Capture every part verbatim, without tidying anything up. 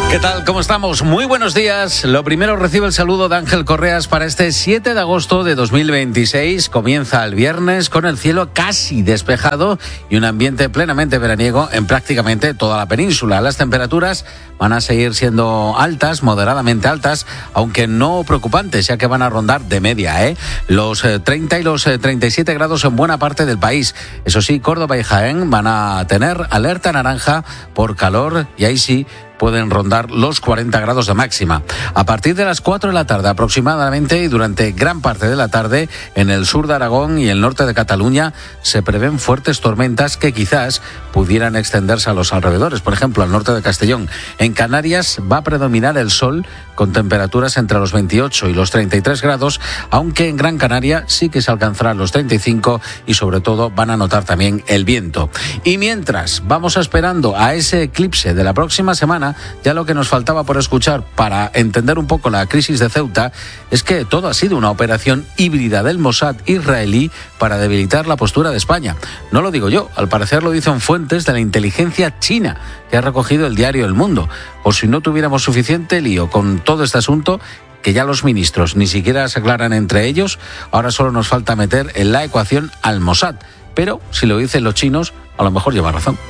¿Qué tal? ¿Cómo estamos? Muy buenos días. Lo primero, recibe el saludo de Ángel Correas para este siete de agosto de dos mil veintiséis. Comienza el viernes con el cielo casi despejado y un ambiente plenamente veraniego en prácticamente toda la península. Las temperaturas van a seguir siendo altas, moderadamente altas, aunque no preocupantes, ya que van a rondar de media, ¿eh? Los eh, treinta y los eh, treinta y siete grados en buena parte del país. Eso sí, Córdoba y Jaén van a tener alerta naranja por calor y ahí sí pueden rondar los cuarenta grados de máxima. A partir de las cuatro de la tarde aproximadamente y durante gran parte de la tarde, en el sur de Aragón y el norte de Cataluña se prevén fuertes tormentas que quizás pudieran extenderse a los alrededores, por ejemplo, al norte de Castellón. En Canarias va a predominar el sol con temperaturas entre los veintiocho y los treinta y tres grados, aunque en Gran Canaria sí que se alcanzarán los treinta y cinco y sobre todo van a notar también el viento. Y mientras vamos esperando a ese eclipse de la próxima semana, ya lo que nos faltaba por escuchar para entender un poco la crisis de Ceuta es que todo ha sido una operación híbrida del Mossad israelí para debilitar la postura de España. No lo digo yo, al parecer lo dicen fuentes de la inteligencia china que ha recogido el diario El Mundo. Por si no tuviéramos suficiente lío con todo este asunto, que ya los ministros ni siquiera se aclaran entre ellos, ahora solo nos falta meter en la ecuación al Mossad. Pero si lo dicen los chinos, a lo mejor lleva razón.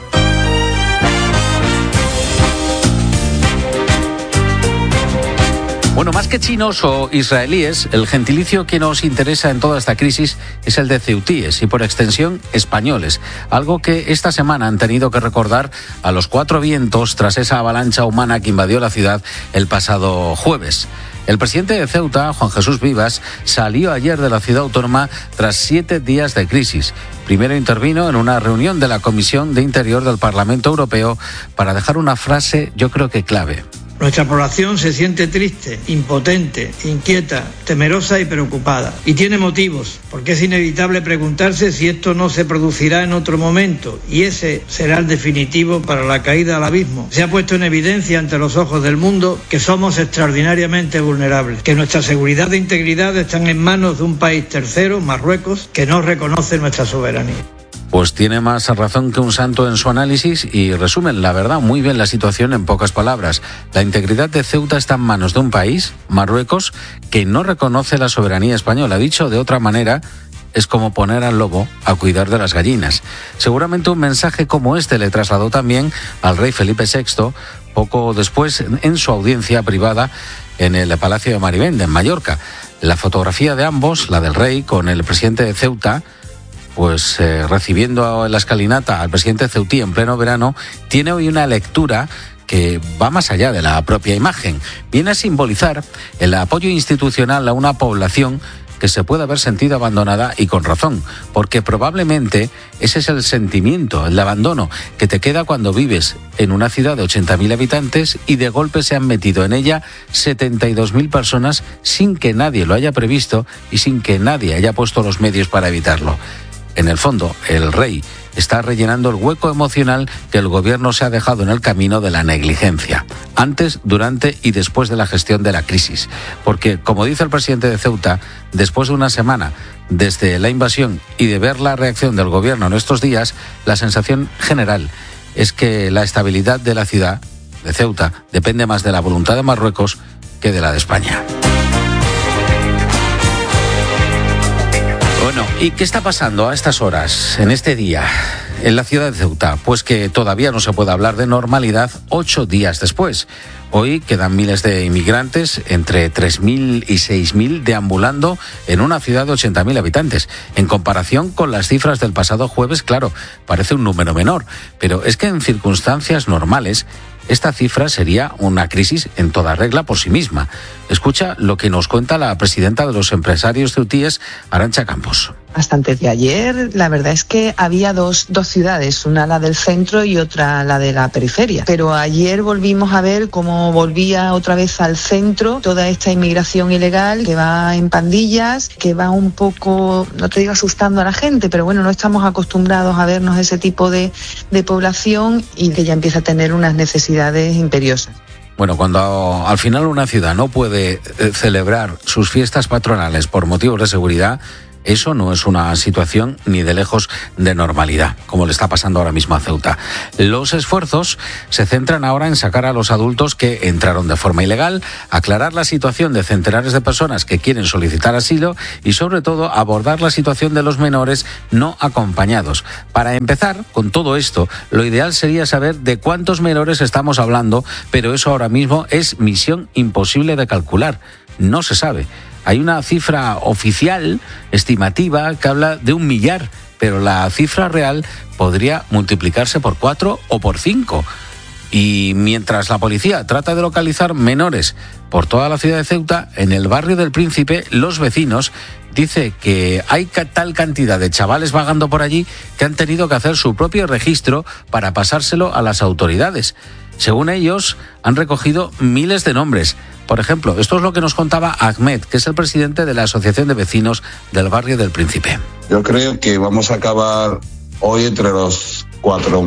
Bueno, más que chinos o israelíes, el gentilicio que nos interesa en toda esta crisis es el de ceutíes y por extensión españoles, algo que esta semana han tenido que recordar a los cuatro vientos tras esa avalancha humana que invadió la ciudad el pasado jueves. El presidente de Ceuta, Juan Jesús Vivas, salió ayer de la ciudad autónoma tras siete días de crisis. Primero intervino en una reunión de la Comisión de Interior del Parlamento Europeo para dejar una frase, yo creo que clave. Nuestra población se siente triste, impotente, inquieta, temerosa y preocupada. Y tiene motivos, porque es inevitable preguntarse si esto no se producirá en otro momento, y ese será el definitivo para la caída al abismo. Se ha puesto en evidencia ante los ojos del mundo que somos extraordinariamente vulnerables, que nuestra seguridad e integridad están en manos de un país tercero, Marruecos, que no reconoce nuestra soberanía. Pues tiene más razón que un santo en su análisis y resumen, la verdad, muy bien la situación en pocas palabras. La integridad de Ceuta está en manos de un país, Marruecos, que no reconoce la soberanía española. Dicho de otra manera, es como poner al lobo a cuidar de las gallinas. Seguramente un mensaje como este le trasladó también al rey Felipe sexto, poco después en su audiencia privada en el Palacio de Marivende, en Mallorca. La fotografía de ambos, la del rey con el presidente de Ceuta, pues eh, recibiendo en la escalinata al presidente ceutí en pleno verano, tiene hoy una lectura que va más allá de la propia imagen. Viene a simbolizar el apoyo institucional a una población que se puede haber sentido abandonada y con razón, porque probablemente ese es el sentimiento, el abandono que te queda cuando vives en una ciudad de ochenta mil habitantes y de golpe se han metido en ella setenta y dos mil personas sin que nadie lo haya previsto y sin que nadie haya puesto los medios para evitarlo. En el fondo, el rey está rellenando el hueco emocional que el gobierno se ha dejado en el camino de la negligencia, antes, durante y después de la gestión de la crisis. Porque, como dice el presidente de Ceuta, después de una semana desde la invasión y de ver la reacción del gobierno en estos días, la sensación general es que la estabilidad de la ciudad de Ceuta depende más de la voluntad de Marruecos que de la de España. Bueno, ¿y qué está pasando a estas horas, en este día, en la ciudad de Ceuta? Pues que todavía no se puede hablar de normalidad ocho días después. Hoy quedan miles de inmigrantes, entre tres mil y seis mil, deambulando en una ciudad de ochenta mil habitantes. En comparación con las cifras del pasado jueves, claro, parece un número menor. Pero es que en circunstancias normales, esta cifra sería una crisis en toda regla por sí misma. Escucha lo que nos cuenta la presidenta de los empresarios ceutíes, Arantxa Campos. Hasta antes de ayer, la verdad es que había dos, dos ciudades, una la del centro y otra la de la periferia. Pero ayer volvimos a ver cómo volvía otra vez al centro toda esta inmigración ilegal que va en pandillas, que va un poco, no te digo asustando a la gente, pero bueno, no estamos acostumbrados a vernos ese tipo de, de población y que ya empieza a tener unas necesidades imperiosas. Bueno, cuando al final una ciudad no puede celebrar sus fiestas patronales por motivos de seguridad, Eso no es una situación ni de lejos de normalidad, como le está pasando ahora mismo a Ceuta. Los esfuerzos se centran ahora en sacar a los adultos que entraron de forma ilegal, aclarar la situación de centenares de personas que quieren solicitar asilo y, sobre todo, abordar la situación de los menores no acompañados. Para empezar, con todo esto, lo ideal sería saber de cuántos menores estamos hablando, pero eso ahora mismo es misión imposible de calcular. No se sabe. Hay una cifra oficial, estimativa, que habla de un millar, pero la cifra real podría multiplicarse por cuatro o por cinco. Y mientras la policía trata de localizar menores por toda la ciudad de Ceuta, en el barrio del Príncipe, los vecinos dicen que hay tal cantidad de chavales vagando por allí que han tenido que hacer su propio registro para pasárselo a las autoridades. Según ellos, han recogido miles de nombres. Por ejemplo, esto es lo que nos contaba Ahmed, que es el presidente de la Asociación de Vecinos del Barrio del Príncipe. Yo creo que vamos a acabar hoy entre los cuatro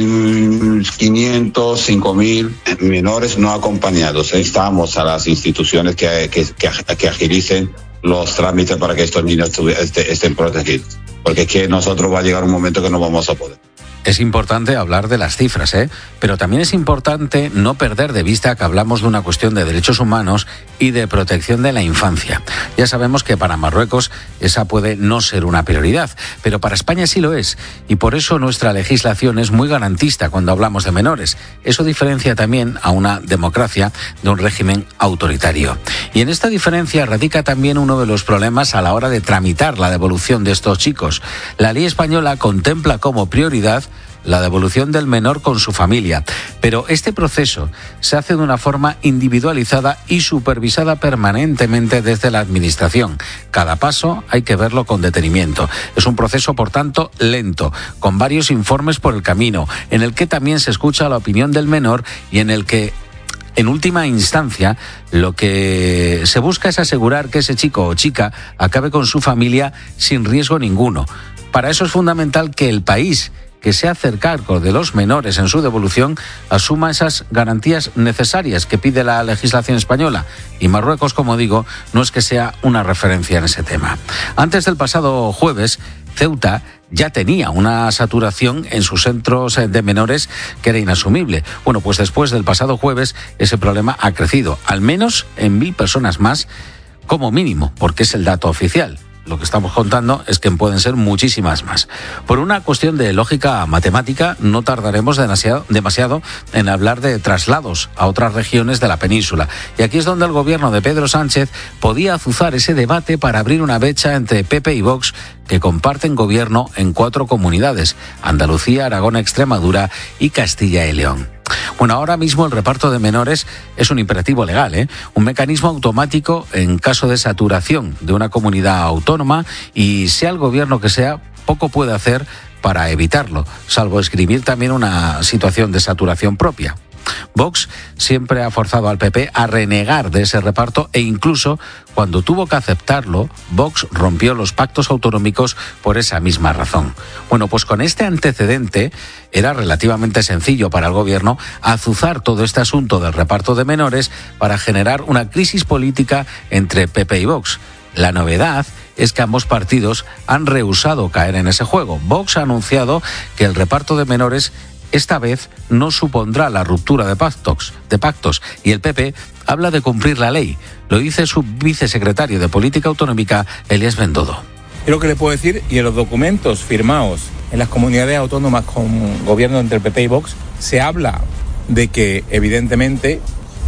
mil quinientos, cinco mil menores no acompañados. Estamos a las instituciones que, que, que, que agilicen los trámites para que estos niños estén protegidos. Porque es que nosotros va a llegar un momento que no vamos a poder. Es importante hablar de las cifras, ¿eh? Pero también es importante no perder de vista que hablamos de una cuestión de derechos humanos y de protección de la infancia. Ya sabemos que para Marruecos esa puede no ser una prioridad, pero para España sí lo es. Y por eso nuestra legislación es muy garantista cuando hablamos de menores. Eso diferencia también a una democracia de un régimen autoritario. Y en esta diferencia radica también uno de los problemas a la hora de tramitar la devolución de estos chicos. La ley española contempla como prioridad la devolución del menor con su familia. Pero este proceso se hace de una forma individualizada y supervisada permanentemente desde la Administración. Cada paso hay que verlo con detenimiento. Es un proceso, por tanto, lento, con varios informes por el camino, en el que también se escucha la opinión del menor y en el que, en última instancia, lo que se busca es asegurar que ese chico o chica acabe con su familia sin riesgo ninguno. Para eso es fundamental que el país que se hace cargo de los menores en su devolución asuma esas garantías necesarias que pide la legislación española. Y Marruecos, como digo, no es que sea una referencia en ese tema. Antes del pasado jueves, Ceuta ya tenía una saturación en sus centros de menores que era inasumible. Bueno, pues después del pasado jueves ese problema ha crecido, al menos en mil personas más como mínimo, porque es el dato oficial. Lo que estamos contando es que pueden ser muchísimas más. Por una cuestión de lógica matemática, no tardaremos demasiado, demasiado en hablar de traslados a otras regiones de la península. Y aquí es donde el gobierno de Pedro Sánchez podía azuzar ese debate para abrir una brecha entre P P y Vox, que comparten gobierno en cuatro comunidades: Andalucía, Aragón, Extremadura y Castilla y León. Bueno, ahora mismo el reparto de menores es un imperativo legal, ¿eh? Un mecanismo automático en caso de saturación de una comunidad autónoma, y sea el gobierno que sea, poco puede hacer para evitarlo, salvo escribir también una situación de saturación propia. Vox siempre ha forzado al P P a renegar de ese reparto, e incluso cuando tuvo que aceptarlo, Vox rompió los pactos autonómicos por esa misma razón. Bueno, pues con este antecedente era relativamente sencillo para el gobierno azuzar todo este asunto del reparto de menores para generar una crisis política entre P P y Vox. La novedad es que ambos partidos han rehusado caer en ese juego. Vox ha anunciado que el reparto de menores esta vez no supondrá la ruptura de pactos, de pactos, y el P P habla de cumplir la ley. Lo dice su vicesecretario de Política Autonómica, Elías Bendodo. Es lo que le puedo decir, y en los documentos firmados en las comunidades autónomas con gobierno entre el P P y Vox, se habla de que, evidentemente,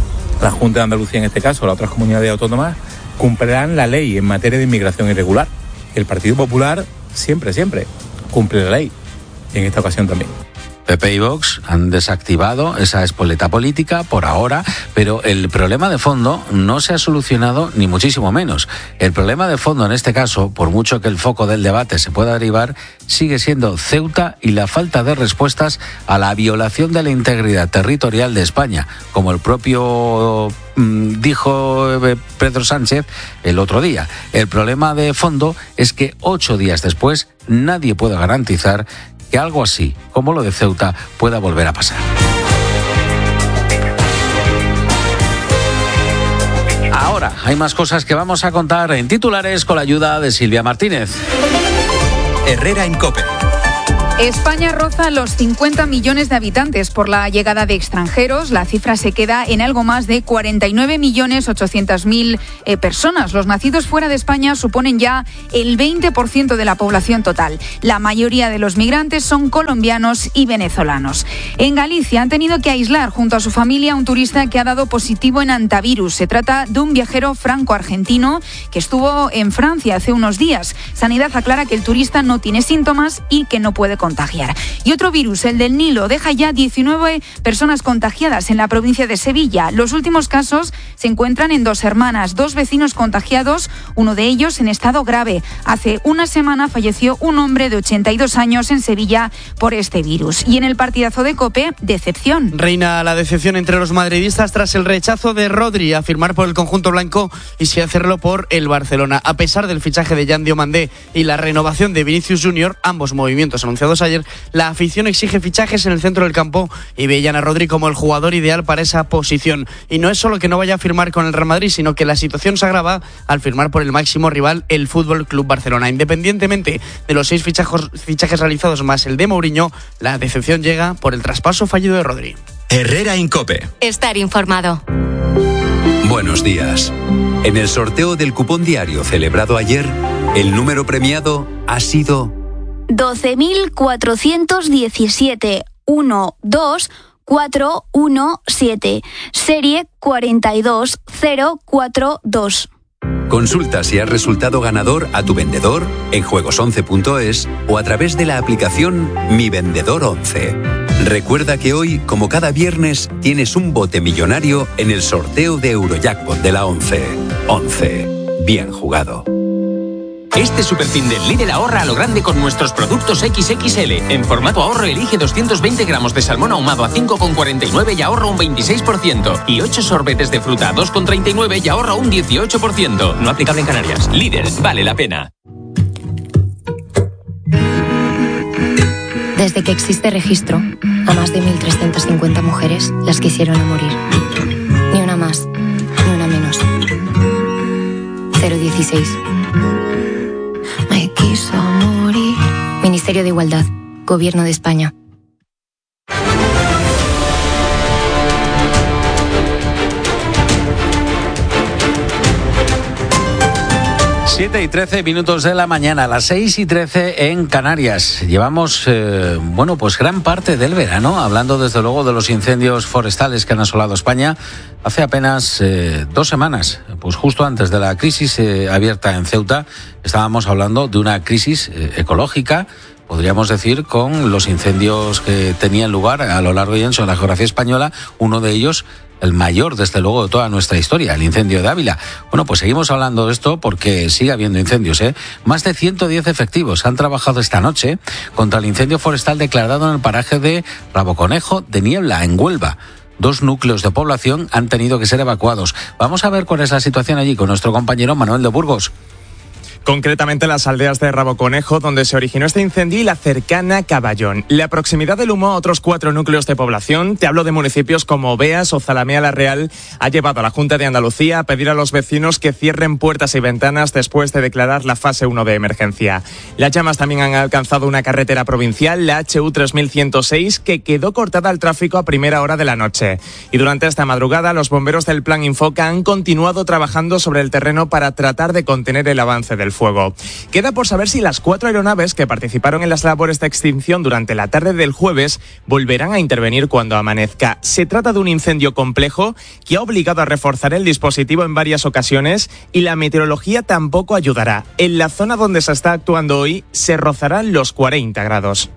la Junta de Andalucía, en este caso, las otras comunidades autónomas, cumplirán la ley en materia de inmigración irregular. El Partido Popular siempre, siempre cumple la ley, y en esta ocasión también. P P y Vox han desactivado esa espoleta política por ahora, pero el problema de fondo no se ha solucionado, ni muchísimo menos. El problema de fondo en este caso, por mucho que el foco del debate se pueda derivar, sigue siendo Ceuta y la falta de respuestas a la violación de la integridad territorial de España, como el propio mmm, dijo Pedro Sánchez el otro día. El problema de fondo es que ocho días después nadie puede garantizar que algo así, como lo de Ceuta, pueda volver a pasar. Ahora, hay más cosas que vamos a contar en titulares con la ayuda de Silvia Martínez. Herrera en COPE. España roza los cincuenta millones de habitantes por la llegada de extranjeros. La cifra se queda en algo más de cuarenta y nueve millones ochocientas mil eh, personas. Los nacidos fuera de España suponen ya el veinte por ciento de la población total. La mayoría de los migrantes son colombianos y venezolanos. En Galicia han tenido que aislar junto a su familia a un turista que ha dado positivo en antivirus. Se trata de un viajero franco-argentino que estuvo en Francia hace unos días. Sanidad aclara que el turista no tiene síntomas y que no puede contagiar. Y otro virus, el del Nilo, deja ya diecinueve personas contagiadas en la provincia de Sevilla. Los últimos casos se encuentran en Dos Hermanas, dos vecinos contagiados, uno de ellos en estado grave. Hace una semana falleció un hombre de ochenta y dos años en Sevilla por este virus. Y en el partidazo de COPE, decepción. Reina la decepción entre los madridistas tras el rechazo de Rodri a firmar por el conjunto blanco y sí hacerlo por el Barcelona. A pesar del fichaje de Yan Diomandé y la renovación de Vinicius junior, ambos movimientos anunciados ayer, la afición exige fichajes en el centro del campo y veían a Rodri como el jugador ideal para esa posición. Y no es solo que no vaya a firmar con el Real Madrid, sino que la situación se agrava al firmar por el máximo rival, el Fútbol Club Barcelona. Independientemente de los seis fichajos, fichajes realizados más el de Mourinho, la decepción llega por el traspaso fallido de Rodri. Herrera en COPE. Estar informado. Buenos días. En el sorteo del cupón diario celebrado ayer, el número premiado ha sido doce mil cuatrocientos diecisiete, uno dos cuatro uno siete, serie cuarenta y dos cero cuatro dos. Consulta si has resultado ganador a tu vendedor en juegos once punto es o a través de la aplicación Mi Vendedor once. Recuerda que hoy, como cada viernes, tienes un bote millonario en el sorteo de Eurojackpot de la once. once. Bien jugado. Este superfin del Lidl ahorra a lo grande con nuestros productos equis equis ele. En formato ahorro elige doscientos veinte gramos de salmón ahumado a cinco con cuarenta y nueve y ahorra un veintiséis por ciento. Y ocho sorbetes de fruta a dos con treinta y nueve y ahorra un dieciocho por ciento. No aplicable en Canarias. Lidl, vale la pena. Desde que existe registro, a más de mil trescientas cincuenta mujeres las quisieron a morir. Ni una más, ni una menos. cero dieciséis. Me quiso morir. Ministerio de Igualdad, Gobierno de España. siete y trece minutos de la mañana, las seis y trece en Canarias. Llevamos, eh, bueno, pues gran parte del verano hablando desde luego de los incendios forestales que han asolado España. Hace apenas eh, dos semanas, pues justo antes de la crisis eh, abierta en Ceuta, estábamos hablando de una crisis eh, ecológica, podríamos decir, con los incendios que tenían lugar a lo largo y ancho de la geografía española, uno de ellos el mayor, desde luego, de toda nuestra historia, el incendio de Ávila. Bueno, pues seguimos hablando de esto porque sigue habiendo incendios, ¿eh? Más de ciento diez efectivos han trabajado esta noche contra el incendio forestal declarado en el paraje de Raboconejo de Niebla, en Huelva. Dos núcleos de población han tenido que ser evacuados. Vamos a ver cuál es la situación allí con nuestro compañero Manuel de Burgos. Concretamente las aldeas de Raboconejo, donde se originó este incendio, y la cercana Caballón. La proximidad del humo a otros cuatro núcleos de población, te hablo de municipios como Beas o Zalamea la Real, ha llevado a la Junta de Andalucía a pedir a los vecinos que cierren puertas y ventanas después de declarar la fase uno de emergencia. Las llamas también han alcanzado una carretera provincial, la hache u tres mil ciento seis, que quedó cortada al tráfico a primera hora de la noche. Y durante esta madrugada, los bomberos del Plan Infoca han continuado trabajando sobre el terreno para tratar de contener el avance del fuego. Queda por saber si las cuatro aeronaves que participaron en las labores de extinción durante la tarde del jueves volverán a intervenir cuando amanezca. Se trata de un incendio complejo que ha obligado a reforzar el dispositivo en varias ocasiones y la meteorología tampoco ayudará. En la zona donde se está actuando hoy se rozarán los cuarenta grados.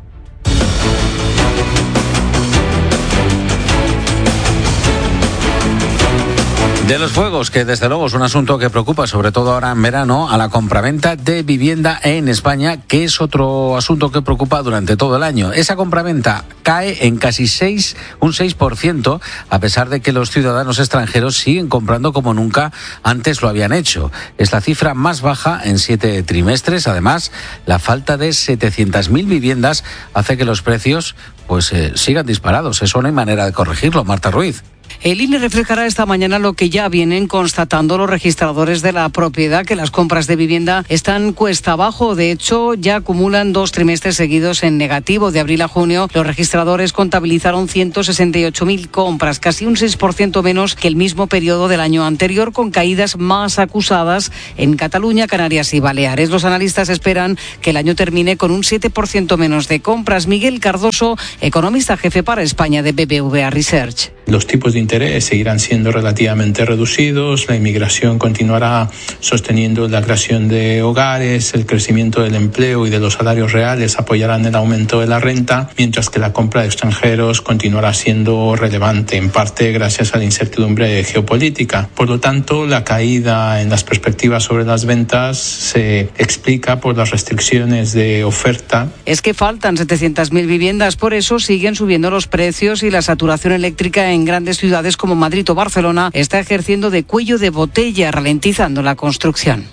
De los fuegos, que desde luego es un asunto que preocupa, sobre todo ahora en verano, a la compraventa de vivienda en España, que es otro asunto que preocupa durante todo el año. Esa compraventa cae en casi seis, un seis por ciento, a pesar de que los ciudadanos extranjeros siguen comprando como nunca antes lo habían hecho. Es la cifra más baja en siete trimestres. Además, la falta de setecientas mil viviendas hace que los precios pues eh, sigan disparados. Eso no hay manera de corregirlo, Marta Ruiz. El I N E reflejará esta mañana lo que ya vienen constatando los registradores de la propiedad, que las compras de vivienda están cuesta abajo. De hecho, ya acumulan dos trimestres seguidos en negativo. De abril a junio, los registradores contabilizaron ciento sesenta y ocho mil compras, casi un seis por ciento menos que el mismo periodo del año anterior, con caídas más acusadas en Cataluña, Canarias y Baleares. Los analistas esperan que el año termine con un siete por ciento menos de compras. Miguel Cardoso, economista jefe para España de B B V A Research. Los tipos de interés seguirán siendo relativamente reducidos, la inmigración continuará sosteniendo la creación de hogares, el crecimiento del empleo y de los salarios reales apoyarán el aumento de la renta, mientras que la compra de extranjeros continuará siendo relevante, en parte gracias a la incertidumbre geopolítica. Por lo tanto, la caída en las perspectivas sobre las ventas se explica por las restricciones de oferta. Es que faltan setecientas mil viviendas, por eso siguen subiendo los precios y la saturación eléctrica en grandes ciudades como Madrid o Barcelona está ejerciendo de cuello de botella, ralentizando la construcción.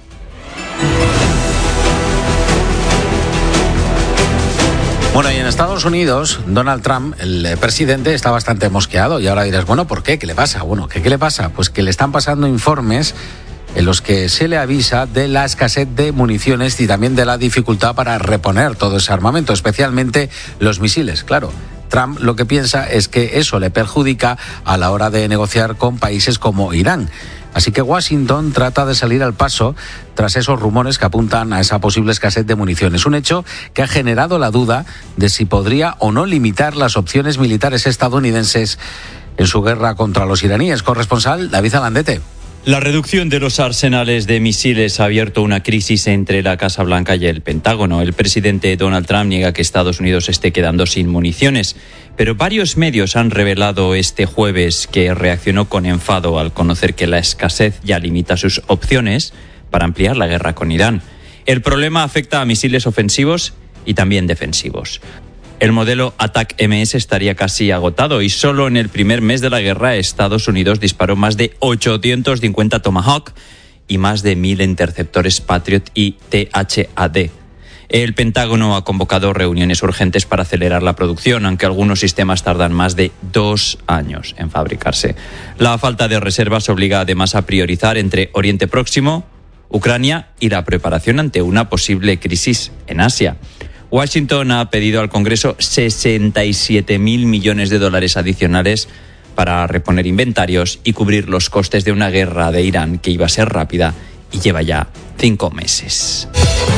Bueno, y en Estados Unidos, Donald Trump, el presidente, está bastante mosqueado. Y ahora dirás, bueno, ¿por qué? ¿Qué le pasa? Bueno, ¿qué, qué le pasa? Pues que le están pasando informes en los que se le avisa de la escasez de municiones y también de la dificultad para reponer todo ese armamento, especialmente los misiles, claro. Trump lo que piensa es que eso le perjudica a la hora de negociar con países como Irán. Así que Washington trata de salir al paso tras esos rumores que apuntan a esa posible escasez de municiones. Un hecho que ha generado la duda de si podría o no limitar las opciones militares estadounidenses en su guerra contra los iraníes. Corresponsal David Alandete. La reducción de los arsenales de misiles ha abierto una crisis entre la Casa Blanca y el Pentágono. El presidente Donald Trump niega que Estados Unidos esté quedando sin municiones, pero varios medios han revelado este jueves que reaccionó con enfado al conocer que la escasez ya limita sus opciones para ampliar la guerra con Irán. El problema afecta a misiles ofensivos y también defensivos. El modelo Attack M S estaría casi agotado y solo en el primer mes de la guerra Estados Unidos disparó más de ochocientos cincuenta Tomahawk y más de mil interceptores Patriot y T H A D. El Pentágono ha convocado reuniones urgentes para acelerar la producción, aunque algunos sistemas tardan más de dos años en fabricarse. La falta de reservas obliga además a priorizar entre Oriente Próximo, Ucrania y la preparación ante una posible crisis en Asia. Washington ha pedido al Congreso sesenta y siete mil millones de dólares adicionales para reponer inventarios y cubrir los costes de una guerra de Irán que iba a ser rápida y lleva ya cinco meses.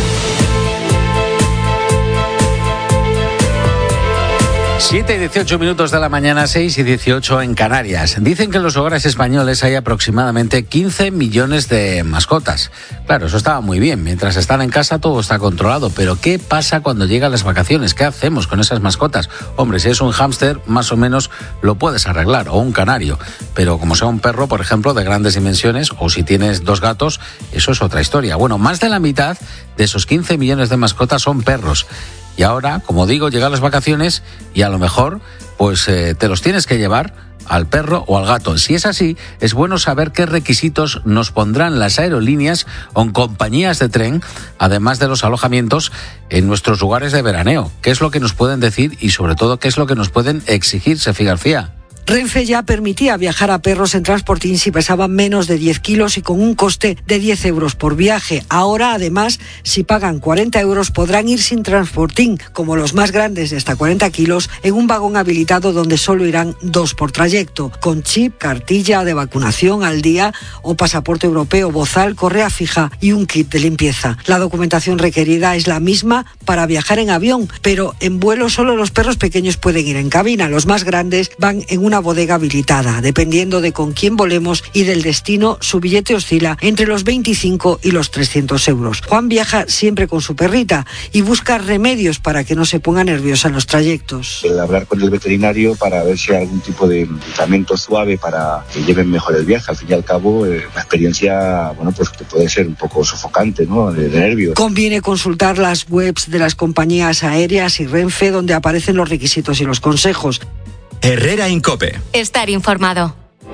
siete y dieciocho minutos de la mañana, seis y dieciocho en Canarias. Dicen que en los hogares españoles hay aproximadamente quince millones de mascotas. Claro, eso estaba muy bien. Mientras están en casa todo está controlado. Pero ¿qué pasa cuando llegan las vacaciones? ¿Qué hacemos con esas mascotas? Hombre, si es un hámster, más o menos lo puedes arreglar, o un canario. Pero como sea un perro, por ejemplo, de grandes dimensiones, o si tienes dos gatos, eso es otra historia. Bueno, más de la mitad de esos quince millones de mascotas son perros. Y ahora, como digo, llegan las vacaciones y a lo mejor pues eh, te los tienes que llevar al perro o al gato. Si es así, es bueno saber qué requisitos nos pondrán las aerolíneas o en compañías de tren, además de los alojamientos en nuestros lugares de veraneo. ¿Qué es lo que nos pueden decir y sobre todo qué es lo que nos pueden exigir, Sefi García? Renfe ya permitía viajar a perros en transportín si pesaban menos de diez kilos y con un coste de diez euros por viaje. Ahora, además, si pagan cuarenta euros podrán ir sin transportín, como los más grandes de hasta cuarenta kilos, en un vagón habilitado donde solo irán dos por trayecto, con chip, cartilla de vacunación al día o pasaporte europeo, bozal, correa fija y un kit de limpieza. La documentación requerida es la misma para viajar en avión, pero en vuelo solo los perros pequeños pueden ir en cabina. Los más grandes van en una bodega habilitada. Dependiendo de con quién volemos y del destino, su billete oscila entre los veinticinco y los trescientos euros. Juan viaja siempre con su perrita y busca remedios para que no se ponga nerviosa en los trayectos. El hablar con el veterinario para ver si hay algún tipo de tratamiento suave para que lleven mejor el viaje. Al fin y al cabo, eh, la experiencia, bueno, pues que puede ser un poco sofocante, ¿no? De, de nervios. Conviene consultar las webs de las compañías aéreas y Renfe, donde aparecen los requisitos y los consejos. Herrera Incope. Estar informado.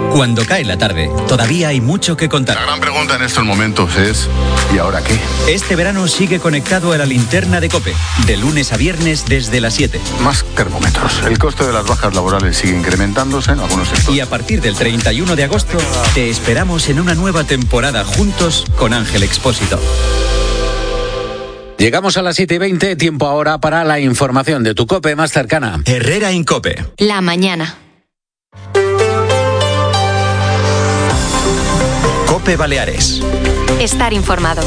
Cuando cae la tarde, todavía hay mucho que contar. La gran pregunta en estos momentos es ¿y ahora qué? Este verano sigue conectado a la linterna de COPE, de lunes a viernes desde las siete. Más termómetros. El coste de las bajas laborales sigue incrementándose en algunos sectores. Y a partir del treinta y uno de agosto, te esperamos en una nueva temporada juntos con Ángel Expósito. Llegamos a las siete y veinte, tiempo ahora para la información de tu COPE más cercana. Herrera Incope. La mañana. COPE Baleares. Estar informado.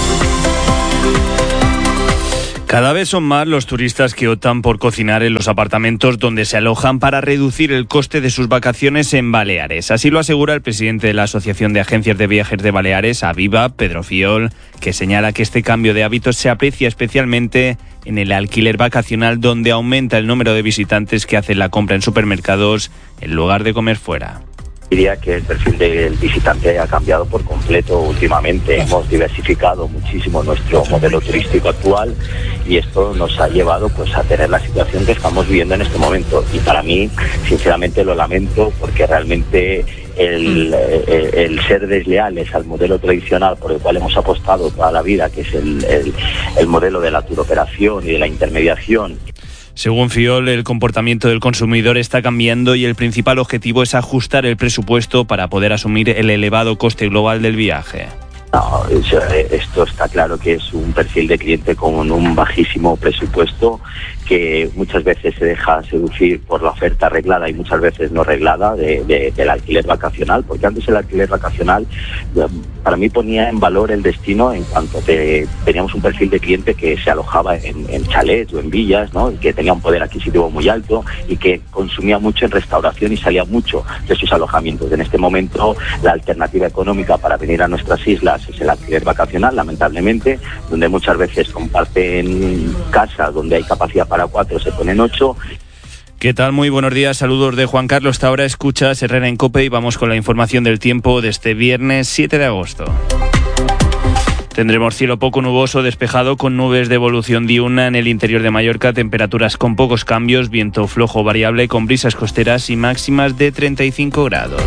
Cada vez son más los turistas que optan por cocinar en los apartamentos donde se alojan para reducir el coste de sus vacaciones en Baleares. Así lo asegura el presidente de la Asociación de Agencias de Viajes de Baleares, Aviva, Pedro Fiol, que señala que este cambio de hábitos se aprecia especialmente en el alquiler vacacional, donde aumenta el número de visitantes que hacen la compra en supermercados en lugar de comer fuera. Diría que el perfil del visitante ha cambiado por completo últimamente. Hemos diversificado muchísimo nuestro modelo turístico actual y esto nos ha llevado pues a tener la situación que estamos viviendo en este momento. Y para mí, sinceramente, lo lamento porque realmente el, el, el ser desleales al modelo tradicional por el cual hemos apostado toda la vida, que es el, el, el modelo de la turoperación y de la intermediación. Según Fiol, el comportamiento del consumidor está cambiando y el principal objetivo es ajustar el presupuesto para poder asumir el elevado coste global del viaje. No, esto está claro que es un perfil de cliente con un bajísimo presupuesto que muchas veces se deja seducir por la oferta arreglada y muchas veces no arreglada de, de, del alquiler vacacional, porque antes el alquiler vacacional para mí ponía en valor el destino en cuanto que teníamos un perfil de cliente que se alojaba en, en chalets o en villas, ¿no? Y que tenía un poder adquisitivo muy alto y que consumía mucho en restauración y salía mucho de sus alojamientos. En este momento la alternativa económica para venir a nuestras islas es el alquiler vacacional, lamentablemente, donde muchas veces comparten casa donde hay capacidad para cuatro, se ponen ocho. ¿Qué tal? Muy buenos días, saludos de Juan Carlos. Hasta ahora escuchas Herrera en COPE y vamos con la información del tiempo de este viernes siete de agosto. Tendremos cielo poco nuboso, despejado, con nubes de evolución diurna en el interior de Mallorca, temperaturas con pocos cambios, viento flojo variable con brisas costeras y máximas de treinta y cinco grados.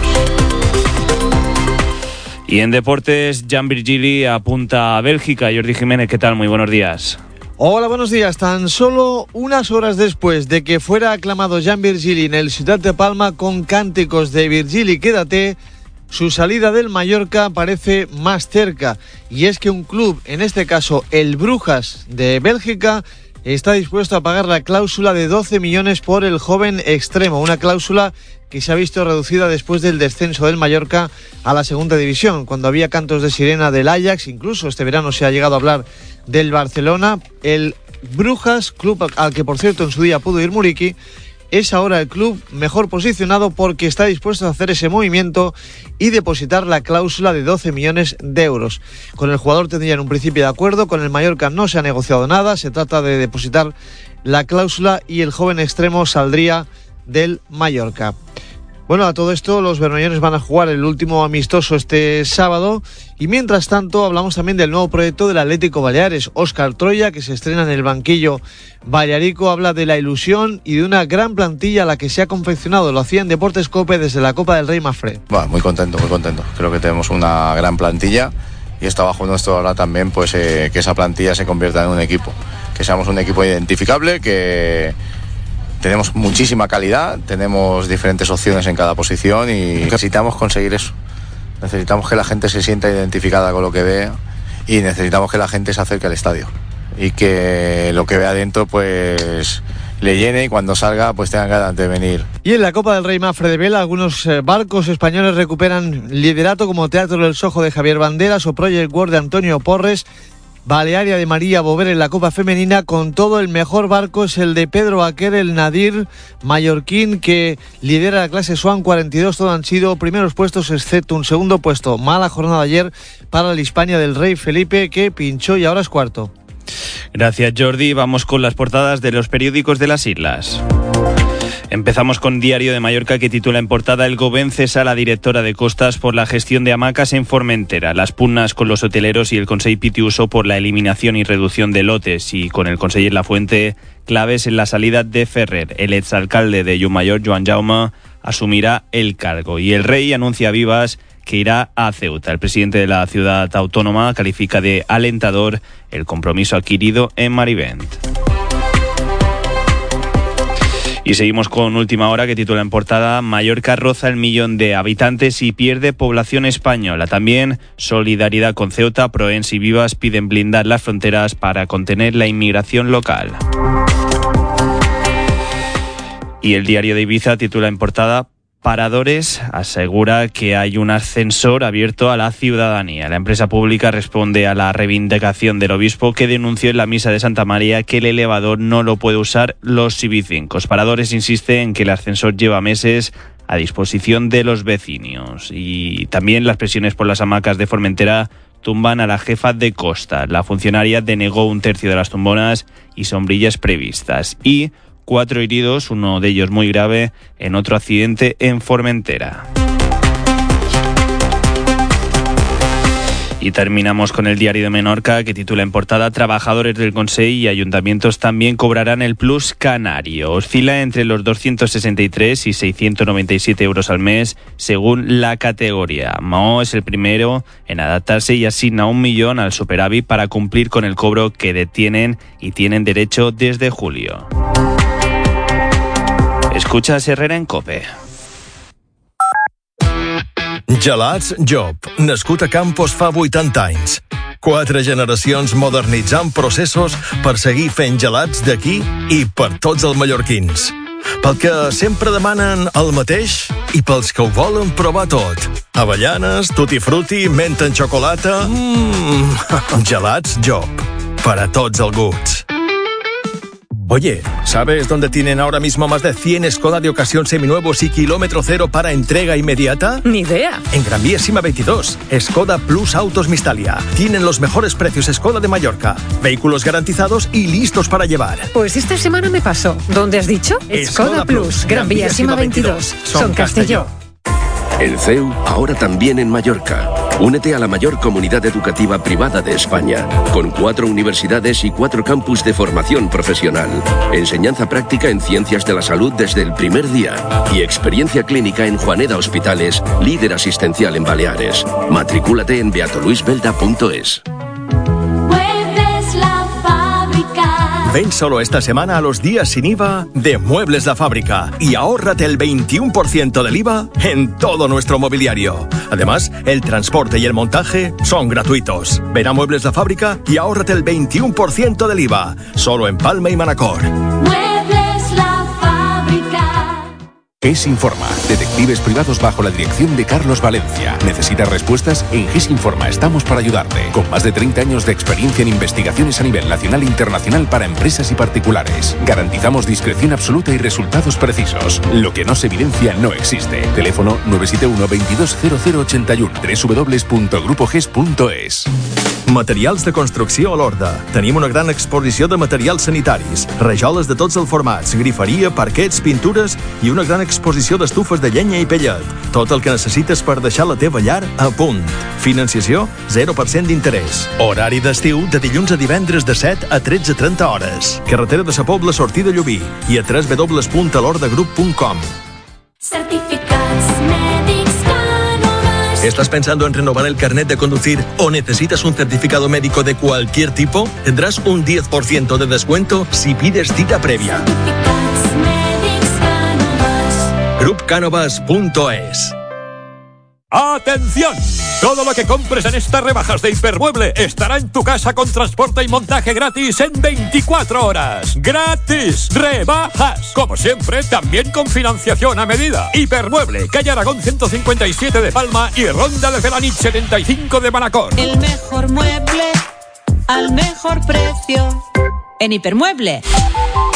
Y en deportes, Jan Virgili apunta a Bélgica. Jordi Jiménez, ¿qué tal? Muy buenos días. Hola, buenos días. Tan solo unas horas después de que fuera aclamado Jan Virgili en el Ciutat de Palma con cánticos de Virgili, quédate, su salida del Mallorca parece más cerca. Y es que un club, en este caso el Brujas de Bélgica, está dispuesto a pagar la cláusula de doce millones por el joven extremo. Una cláusula que se ha visto reducida después del descenso del Mallorca a la segunda división, cuando había cantos de sirena del Ajax, incluso este verano se ha llegado a hablar del Barcelona. El Brujas, club al que por cierto en su día pudo ir Muriqui, es ahora el club mejor posicionado porque está dispuesto a hacer ese movimiento y depositar la cláusula de doce millones de euros. Con el jugador tendrían un principio de acuerdo, con el Mallorca no se ha negociado nada, se trata de depositar la cláusula y el joven extremo saldría del Mallorca. Bueno, a todo esto los bermellones van a jugar el último amistoso este sábado y mientras tanto hablamos también del nuevo proyecto del Atlético Baleares. Óscar Troya, que se estrena en el banquillo balearico, habla de la ilusión y de una gran plantilla a la que se ha confeccionado. Lo hacía en Deportes COPE desde la Copa del Rey Mafre. Bueno, muy contento, muy contento. Creo que tenemos una gran plantilla y está bajo nuestro ahora también pues eh, que esa plantilla se convierta en un equipo, que seamos un equipo identificable, que tenemos muchísima calidad, tenemos diferentes opciones en cada posición y necesitamos conseguir eso. Necesitamos que la gente se sienta identificada con lo que ve y necesitamos que la gente se acerque al estadio y que lo que vea dentro pues le llene y cuando salga pues tengan ganas de venir. Y en la Copa del Rey Mafre de Vela, algunos eh, barcos españoles recuperan liderato como Teatro del Sojo de Javier Banderas o Project World de Antonio Porres. Balearia de María Bover en la Copa Femenina. Con todo, el mejor barco es el de Pedro Aquer, el Nadir mallorquín, que lidera la clase Swan cuarenta y dos. Todo han sido primeros puestos excepto un segundo puesto. Mala jornada ayer para la Hispania del Rey Felipe, que pinchó y ahora es cuarto. Gracias, Jordi. Vamos con las portadas de los periódicos de las islas. Empezamos con Diario de Mallorca, que titula en portada: el Govern cesa a la directora de Costas por la gestión de hamacas en Formentera. Las pugnas con los hoteleros y el Consell Pitiuso por la eliminación y reducción de lotes, y con el conseller La Fuente claves en la salida de Ferrer. El exalcalde de Llummayor, Joan Jaume, asumirá el cargo. Y el rey anuncia a vivas que irá a Ceuta. El presidente de la ciudad autónoma califica de alentador el compromiso adquirido en Marivent. Y seguimos con Última Hora, que titula en portada: Mallorca roza el millón de habitantes y pierde población española. También solidaridad con Ceuta, Proens y Vivas piden blindar las fronteras para contener la inmigración local. Y el Diario de Ibiza titula en portada: Paradores asegura que hay un ascensor abierto a la ciudadanía. La empresa pública responde a la reivindicación del obispo, que denunció en la misa de Santa María que el elevador no lo puede usar los civicincos. Paradores insiste en que el ascensor lleva meses a disposición de los vecinos. Y también las presiones por las hamacas de Formentera tumban a la jefa de Costa. La funcionaria denegó un tercio de las tumbonas y sombrillas previstas. Y cuatro heridos, uno de ellos muy grave, en otro accidente en Formentera. Y terminamos con el Diario de Menorca, que titula en portada: Trabajadores del Consell y ayuntamientos también cobrarán el Plus Canario. Oscila entre los doscientos sesenta y tres y seiscientos noventa y siete euros al mes, según la categoría. Maó es el primero en adaptarse y asigna un millón al superávit para cumplir con el cobro que detienen y tienen derecho desde julio. Escuchas Herrera en COPE. Gelats Job, nascut a Campos fa vuitanta anys. Quatre generacions modernitzant processos per seguir fent gelats d'aquí i per tots els mallorquins. Pel que sempre demanen el mateix i pels que ho volen provar tot. Avellanes, tutti frutti, menta en xocolata... Mmm, Gelats Job, per a tots els gusts. Oye, ¿sabes dónde tienen ahora mismo más de cien Skoda de ocasión seminuevos y kilómetro cero para entrega inmediata? Ni idea. En Gran Vía Sima veintidós, Skoda Plus Autos Mistalia. Tienen los mejores precios Skoda de Mallorca. Vehículos garantizados y listos para llevar. Pues esta semana me pasó. ¿Dónde has dicho? Skoda, Skoda Plus, Gran Vía Sima veintidós. Son Castelló. El C E U ahora también en Mallorca. Únete a la mayor comunidad educativa privada de España, con cuatro universidades y cuatro campus de formación profesional, enseñanza práctica en ciencias de la salud desde el primer día y experiencia clínica en Juaneda Hospitales, líder asistencial en Baleares. Matricúlate en beato luis belda punto es. Ven solo esta semana a los días sin I V A de Muebles La Fábrica y ahórrate el veintiuno por ciento del I V A en todo nuestro mobiliario. Además, el transporte y el montaje son gratuitos. Ven a Muebles La Fábrica y ahórrate el veintiuno por ciento del I V A, solo en Palma y Manacor. Muebles La Fábrica. GES Informa, detectives privados bajo la dirección de Carlos Valencia. ¿Necesitas respuestas? En GES Informa estamos para ayudarte. Con más de treinta años de experiencia en investigaciones a nivel nacional e internacional para empresas y particulares. Garantizamos discreción absoluta y resultados precisos. Lo que no se evidencia no existe. Teléfono nueve siete uno, veintidós cero cero ochenta y uno, doble u doble u doble u punto grupo ges punto es. Materials de construcció a l'Horda. Tenim una gran exposició de materials sanitaris, rajoles de tots els formats, griferia, parquets, pintures i una gran exposició d'estufes de llenya i pellet. Tot el que necessites per deixar la teva llar a punt. Financiació zero per cent d'interès. Horari d'estiu de dilluns a divendres de set a tretze trenta hores. Carretera de Sa Pobla, sortida Llubí i a w w w punt alordagrup punt com. Certificats mèdics Cánovas. ¿Estás pensando en renovar el carnet de conducir o necesitas un certificado médico de cualquier tipo? Tendrás un diez por ciento de descuento si pides cita previa. Certificats mèdics Cánovas. grup cánovas punto es. ¡Atención! Todo lo que compres en estas rebajas de Hipermueble estará en tu casa con transporte y montaje gratis en veinticuatro horas. ¡Gratis! ¡Rebajas! Como siempre, también con financiación a medida. Hipermueble, calle Aragón ciento cincuenta y siete de Palma y Ronda de Felanich setenta y cinco de Manacor. El mejor mueble al mejor precio en Hipermueble.